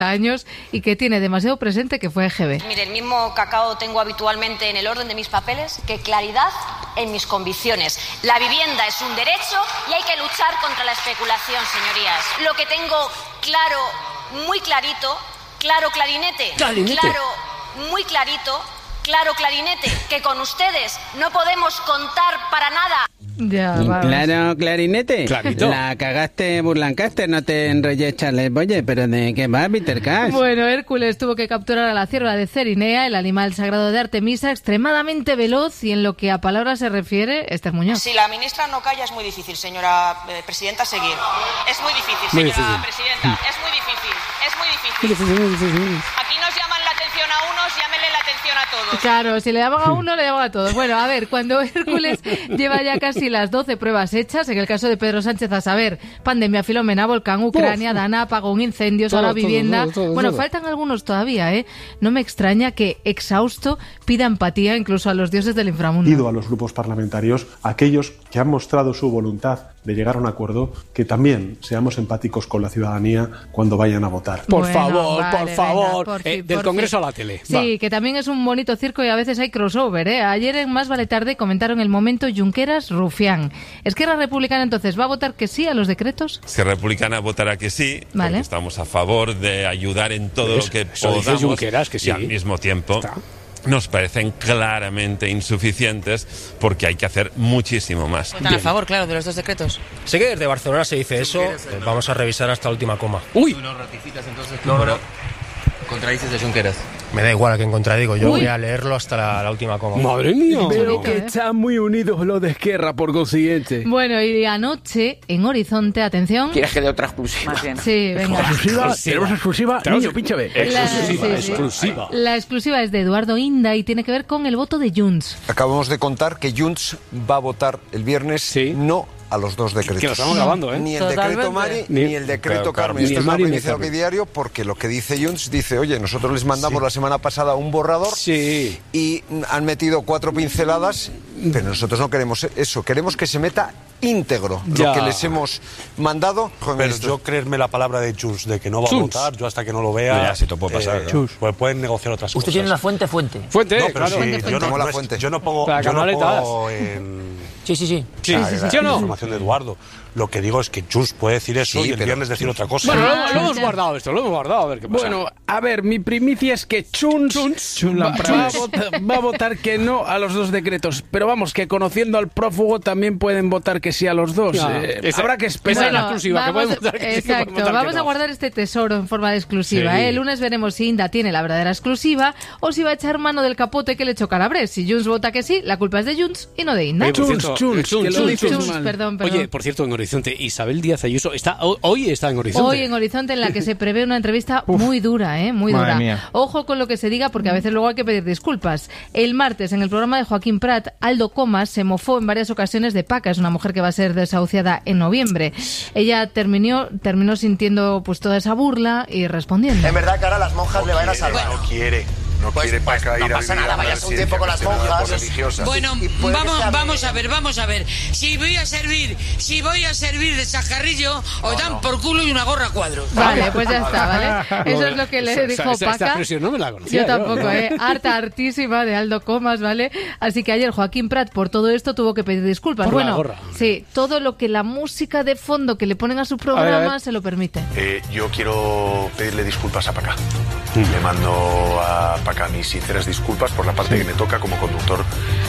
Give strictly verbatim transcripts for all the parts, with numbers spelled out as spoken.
años y que tiene demasiado presente que fue E G B. Mire, el mismo cacao tengo habitualmente en el orden de mis papeles que claridad en mis convicciones. La vivienda es un derecho y hay que luchar contra la especulación, señorías. Lo que tengo claro, muy clarito, claro clarinete, clarinete. claro, muy clarito, claro clarinete, que con ustedes no podemos contar para nada. Ya, claro, clarinete. Clarito. La cagaste Burlancaster, no te enrollé Charles Boye, pero ¿de qué va, Peter Cash? Bueno, Hércules tuvo que capturar a la cierva de Cerinea, el animal sagrado de Artemisa, extremadamente veloz y en lo que a palabras se refiere, Esther Muñoz. Si la ministra no calla es muy difícil, señora eh, presidenta, seguir. Es muy difícil, Muy señora difícil. presidenta, es muy difícil, es muy difícil. Aquí nos llaman la atención a unos, llámenle la atención a todos. Claro, si le llaman a uno, le llaman a todos. Bueno, a ver, cuando Hércules lleva ya casi las doce pruebas hechas, en el caso de Pedro Sánchez, a saber, pandemia, Filomena, volcán, Ucrania, Dana, apagón, incendios, ahora vivienda. todo, todo, Bueno, todo. faltan algunos todavía, ¿eh? No me extraña que, exhausto, pida empatía incluso a los dioses del inframundo. Pido a los grupos parlamentarios, aquellos que han mostrado su voluntad de llegar a un acuerdo, que también seamos empáticos con la ciudadanía cuando vayan a votar. Por Bueno, favor, vale, por venga, favor. por Eh, fin, del por Congreso fin. a la tele. Sí, Va. que también es un bonito circo y a veces hay crossover, ¿eh? Ayer en Más Vale Tarde comentaron el momento Junqueras-Rufián. ¿Esquerra Republicana entonces va a votar que sí a los decretos? Esquerra Republicana votará que sí, Vale. porque estamos a favor de ayudar en todo Eso- lo que eso dice podamos, Junqueras, que sí. y al mismo tiempo Está. nos parecen claramente insuficientes porque hay que hacer muchísimo más. Están a favor, claro, de los dos decretos. Sé que desde Barcelona se dice eso, vamos a revisar hasta la última coma. Uy, ¿Tú no ratificas entonces tu número? Contradices de Junqueras. Me da igual a quien contradigo, yo Uy. voy a leerlo hasta la, la última coma. madre mía. Pero que están muy unidos los de Esquerra, por consiguiente. Bueno, y anoche, en Horizonte, atención... ¿Quieres que dé otra exclusiva? Más bien. Sí, venga. Exclusiva, tenemos exclusiva. Tenemos- Niño, pínchame. La, Exclusiva, sí, sí. exclusiva. La exclusiva es de Eduardo Inda y tiene que ver con el voto de Junts. Acabamos de contar que Junts va a votar el viernes Sí. no a los dos decretos. Que lo estamos grabando, ¿eh? Ni el Totalmente. decreto Mari Ni- ni, el decreto Claro, Carmen. ni Esto el es lo Mari que ni dice Carmen. Hoy Diario, porque lo que dice Junts dice, oye, nosotros les mandamos Sí. la semana pasada un borrador Sí. y han metido cuatro pinceladas, pero nosotros no queremos eso, queremos que se meta íntegro Ya. lo que les hemos mandado. Pero yo creerme la palabra de Junts, de que no va Junts. a votar, yo hasta que no lo vea... Ya, si te puede pasar, ¿no? Pues pueden negociar otras Usted cosas. tiene una fuente, fuente. Fuente, No, pero claro. sí, Fuente, yo, no, Como la no es- fuente. yo no pongo, Para yo no canaletas. pongo en... Sí, sí, sí. Sí, Ah, sí, verdad. ¿sí o la no? información de Eduardo. Lo que digo es que Junts puede decir eso Sí, y el pero- viernes decir otra cosa. Bueno, lo, Ah, lo hemos ya. guardado esto, lo hemos guardado, a ver qué pasa. Bueno, a ver, mi primicia es que Chuns, va, va a votar, va a votar que no a los dos decretos. Pero vamos, que conociendo al prófugo también pueden votar que sí a los dos. Ya. Eh, Esa- habrá que esa esperar. es la exclusiva, que vamos- podemos votar que sí, que podemos exacto, votar que vamos a no. guardar este tesoro en forma de exclusiva. Sí. ¿eh? El lunes veremos si Inda tiene la verdadera exclusiva o si va a echar mano del capote que le echó Calabres. Si Junts vota que sí, la culpa es de Junts y no de Inda. Oye, por Chuns, cierto, Chuns, eh, Chuns, que lo Chuns, dices Chuns. mal. Perdón, perdón. Oye, por cierto, en Horizonte, Isabel Díaz Ayuso está ho- hoy está en Horizonte. Hoy en Horizonte, en la que se prevé una entrevista muy dura, ¿eh? Muy Madre dura. mía. Ojo con lo que se diga, porque a veces luego hay que pedir disculpas. El martes, en el programa de Joaquín Prat, Aldo Comas se mofó en varias ocasiones de Paca. Es una mujer que va a ser desahuciada en noviembre. Ella terminó, terminó sintiendo pues toda esa burla y respondiendo. En verdad que ahora las monjas le van a salvar. No quiere. No Pues- quiere pues Paca no ir a pasa vivir nada, a una vayas un residencia tiempo con las gestionada por monjas. religiosas. Bueno, Y puede que vamos, sea vamos bien. a ver, vamos a ver. Si voy a servir, si voy a servir de sacarrillo, os dan por culo y una gorra a cuadros. Vale, pues ya está, ¿vale? Eso es lo que le Esa- dijo esa- esta Paca. expresión no me la conocía Yo tampoco, yo. ¿eh? Harta, hartísima de Aldo Comas, ¿vale? Así que ayer Joaquín Prat, por todo esto, tuvo que pedir disculpas. Por la bueno, gorra. sí, todo lo que la música de fondo que le ponen a su ver, a programa ver. se lo permite. Eh, yo quiero pedirle disculpas a Paca. Le mando a Paca mis sinceras disculpas por la parte que me toca como conductor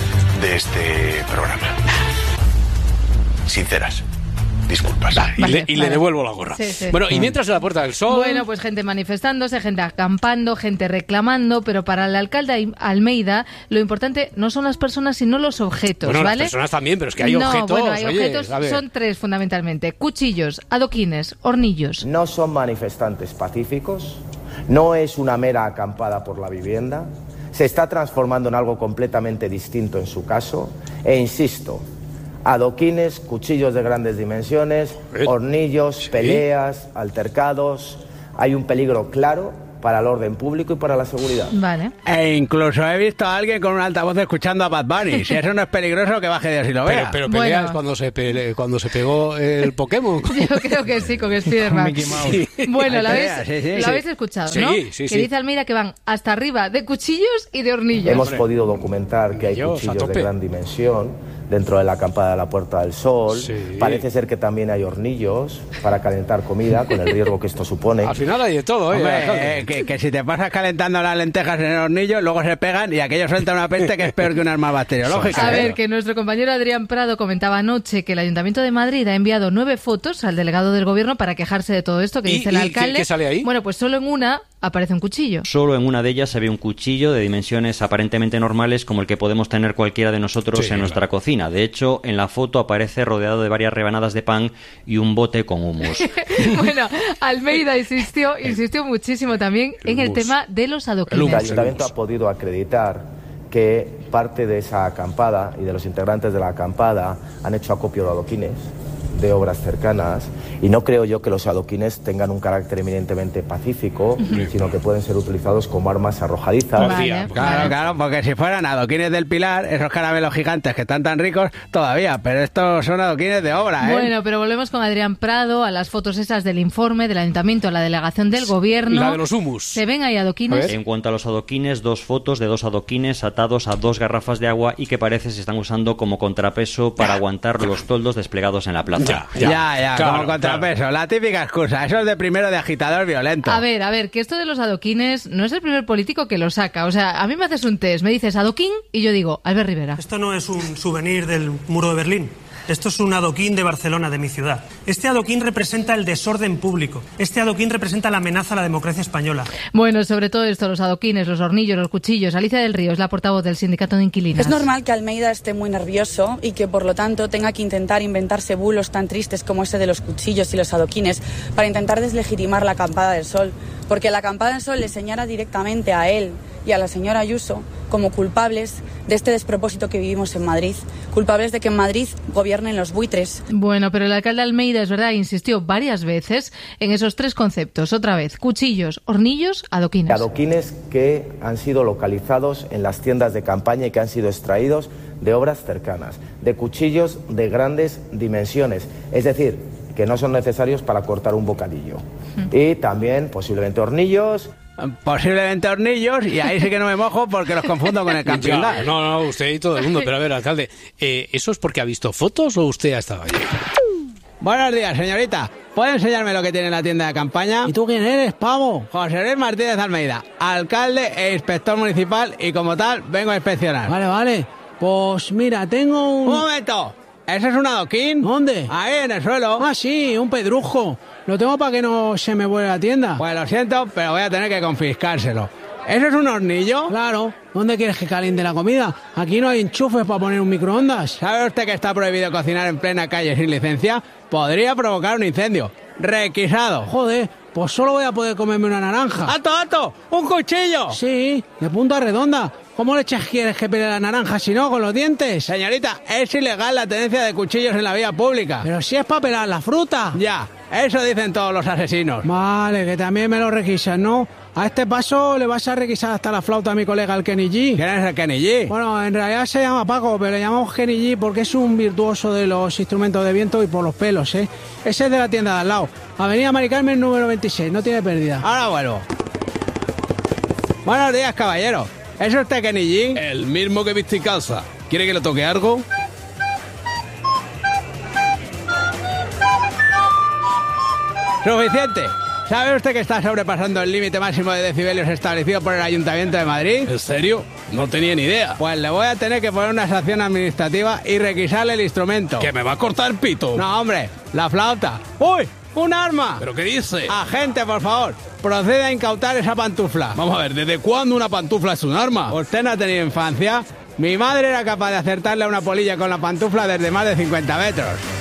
de este programa. Sinceras disculpas. Y, Vale, le, y le vale. devuelvo la gorra. Sí, sí. Bueno, y mientras en la Puerta del Sol... Bueno, pues gente manifestándose, gente acampando, gente reclamando, pero para el alcalde Almeida lo importante no son las personas sino los objetos, Bueno, ¿vale? las personas también, pero es que hay no, objetos. bueno, hay oye, objetos, a ver. son tres fundamentalmente: cuchillos, adoquines, hornillos. No son manifestantes pacíficos, no es una mera acampada por la vivienda, se está transformando en algo completamente distinto en su caso, e insisto, adoquines, cuchillos de grandes dimensiones, Eh, hornillos, sí. peleas, altercados, hay un peligro claro para el orden público y para la seguridad. Vale. E incluso he visto a alguien con un altavoz escuchando a Bad Bunny. Si eso no es peligroso, que baje Dios y lo vea. Pero, pero peleas Bueno. cuando, se pele, cuando se pegó el Pokémon. Yo creo que sí, con Spiderman. Mickey Mouse. Sí. Bueno, Hay lo habéis, peleas, sí, sí, lo sí. habéis escuchado, Sí, ¿no? sí, que sí. dice Almeida que van hasta arriba de cuchillos y de hornillos. Hemos podido documentar que hay Ellos, a cuchillos tope. de gran dimensión dentro de la acampada de la Puerta del Sol. Sí. Parece ser que también hay hornillos para calentar comida, con el riesgo que esto supone. Al final hay de todo, ¿eh? Hombre, alcalde. eh, que, que si te pasas calentando las lentejas en el hornillo, luego se pegan y aquello suelta una peste que es peor que un arma bacteriológica. A ¿eh? ver, que nuestro compañero Adrián Prado comentaba anoche que el Ayuntamiento de Madrid ha enviado nueve fotos al delegado del gobierno para quejarse de todo esto que ¿Y- dice el y qué- alcalde. qué sale ahí? Bueno, pues solo en una aparece un cuchillo. Solo en una de ellas se ve un cuchillo de dimensiones aparentemente normales como el que podemos tener cualquiera de nosotros Sí, en nuestra cocina. De hecho, en la foto aparece rodeado de varias rebanadas de pan y un bote con humus. Bueno, Almeida insistió, insistió muchísimo también en el humus. tema de los El adoquines. Ayuntamiento ha podido acreditar que parte de esa acampada y de los integrantes de la acampada han hecho acopio de adoquines de obras cercanas, y no creo yo que los adoquines tengan un carácter eminentemente pacífico, sino que pueden ser utilizados como armas arrojadizas. Vale, Claro, vale. claro, porque si fueran adoquines del Pilar, esos caramelos gigantes que están tan ricos, todavía, pero estos son adoquines de obra, ¿eh? Bueno, pero volvemos con Adrián Prado a las fotos esas del informe del Ayuntamiento, a la delegación del gobierno. La de los humus. ¿Se ven ahí adoquines? En cuanto a los adoquines, dos fotos de dos adoquines atados a dos garrafas de agua y que parece se están usando como contrapeso para aguantar los toldos desplegados en la plaza. Ya, Ya, ya, Claro, como contrapeso, la típica excusa, eso es de primero de agitador violento. A ver, a ver, que esto de los adoquines no es el primer político que lo saca. O sea, a mí me haces un test, me dices adoquín y yo digo Albert Rivera. Esto no es un souvenir del muro de Berlín. Esto es un adoquín de Barcelona, de mi ciudad. Este adoquín representa el desorden público. Este adoquín representa la amenaza a la democracia española. Bueno, sobre todo esto, los adoquines, los hornillos, los cuchillos. Alicia del Río es la portavoz del Sindicato de Inquilinas. Es normal que Almeida esté muy nervioso y que por lo tanto tenga que intentar inventarse bulos tan tristes como ese de los cuchillos y los adoquines para intentar deslegitimar la acampada del Sol. Porque la acampada del Sol le señala directamente a él y a la señora Ayuso como culpables de este despropósito que vivimos en Madrid, culpables de que en Madrid gobiernen los buitres. Bueno, pero el alcalde Almeida, es verdad, insistió varias veces en esos tres conceptos. Otra vez, cuchillos, hornillos, adoquines. Adoquines que han sido localizados en las tiendas de campaña y que han sido extraídos de obras cercanas, de cuchillos de grandes dimensiones, es decir, que no son necesarios para cortar un bocadillo. Y también posiblemente hornillos. Posiblemente hornillos, y ahí sí que no me mojo porque los confundo con el camping Ya, gas. no, no, usted y todo el mundo. Pero a ver, alcalde, eh, ¿eso es porque ha visto fotos o usted ha estado allí? Buenos días, señorita. ¿Puede enseñarme lo que tiene la tienda de campaña? ¿Y tú quién eres, pavo? José Luis Martínez Almeida, alcalde e inspector municipal, y como tal vengo a inspeccionar. Vale, vale. Pues mira, tengo un... ¡Un momento! ¿Ese es un adoquín? ¿Dónde? Ahí, en el suelo. Ah, sí, un pedrujo. Lo tengo para que no se me vuelva la tienda. Pues lo siento, pero voy a tener que confiscárselo. ¿Eso es un hornillo? Claro. ¿Dónde quieres que caliente la comida? Aquí no hay enchufes para poner un microondas. ¿Sabe usted que está prohibido cocinar en plena calle sin licencia? Podría provocar un incendio. Requisado. Joder, pues solo voy a poder comerme una naranja. ¡Alto, alto! ¡Un cuchillo! Sí, de punta redonda. ¿Cómo leches quieres que pelee la naranja si no, con los dientes? Señorita, es ilegal la tenencia de cuchillos en la vía pública. Pero si es para pelar la fruta. Ya, eso dicen todos los asesinos. Vale, que también me lo requisan, ¿no? A este paso le vas a requisar hasta la flauta a mi colega el Kenny G. ¿Quién es el Kenny G? Bueno, en realidad se llama Paco, pero le llamamos Kenny G porque es un virtuoso de los instrumentos de viento y por los pelos, ¿eh? Ese es de la tienda de al lado. Avenida Mari Carmen, número veintiséis, no tiene pérdida. Ahora vuelvo. Buenos días, caballero. ¿Es usted Kenny G? El mismo que viste y calza. ¿Quiere que le toque algo? Suficiente. ¿Sabe usted que está sobrepasando el límite máximo de decibelios establecido por el Ayuntamiento de Madrid? ¿En serio? No tenía ni idea. Pues le voy a tener que poner una sanción administrativa y requisarle el instrumento. ¿Que me va a cortar el pito? No, hombre, la flauta. ¡Uy! ¡Un arma! ¿Pero qué dice? Agente, por favor, procede a incautar esa pantufla. Vamos a ver, ¿desde cuándo una pantufla es un arma? ¿Usted no ha tenido infancia? Mi madre era capaz de acertarle a una polilla con la pantufla desde más de cincuenta metros.